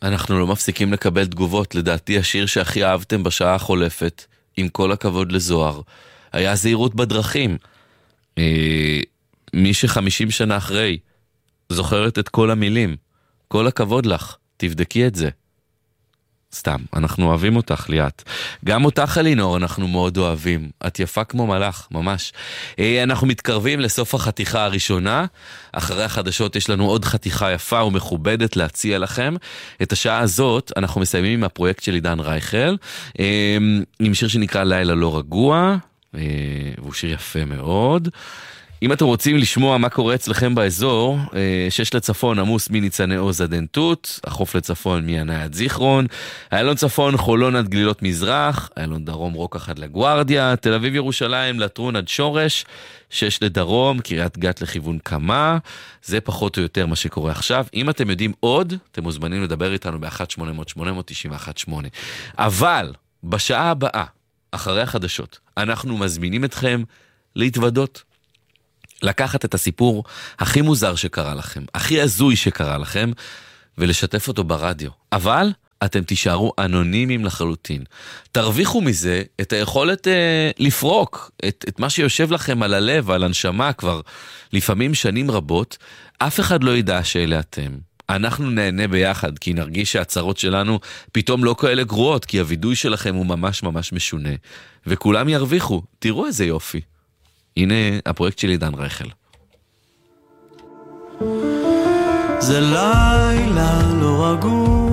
אנחנו לא מפסיקים לקבל תגובות. לדעתי השיר שהכי אהבתם בשעה החולפת, עם כל הכבוד לזוהר, היה זהירות בדרכים. מי ש50 שנה אחרי זוכרת את כל המילים. כל הכבוד לך, תבדקי את זה. סתם, אנחנו אוהבים אותך, ליאת. גם אותך, אלינור, אנחנו מאוד אוהבים. את יפה כמו מלאך, ממש. אנחנו מתקרבים לסוף החתיכה הראשונה. אחרי החדשות יש לנו עוד חתיכה יפה ומכובדת להציע לכם. את השעה הזאת אנחנו מסיימים עם הפרויקט של עידן רייכל, עם שיר שנקרא לילה לא רגוע, והוא שיר יפה מאוד. אם אתם רוצים לשמוע מה קורה אצלכם באזור, 6 לצפון עמוס מניצני עוז עד עין תות, החוף לצפון מינאי עד זיכרון, איילון צפון חולון עד גלילות מזרח, איילון דרום רוקח עד לגוארדיה, תל אביב ירושלים לטרון עד שורש, 6 לדרום, קריית גת לכיוון קמה. זה פחות או יותר מה שקורה עכשיו. אם אתם יודעים עוד, אתם מוזמנים לדבר איתנו ב-1-800-891-8. אבל בשעה הבאה, אחרי החדשות, אנחנו מזמינים אתכם להתוודות. לקחת את הסיפור הכי מוזר שקרה לכם, הכי הזוי שקרה לכם, ולשתף אותו ברדיו. אבל אתם תישארו אנונימיים לחלוטין. תרוויחו מזה את היכולת לפרוק את מה שיושב לכם על הלב, על הנשמה כבר לפעמים שנים רבות. אף אחד לא ידע שאלה אתם. אנחנו נהנה ביחד, כי נרגיש שהצרות שלנו פתאום לא כאלה גרועות, כי הוידוי שלכם הוא ממש ממש משונה. וכולם ירוויחו. תראו איזה יופי. הנה הפרויקט של עידן רייכל. זה לילה לא רגוע,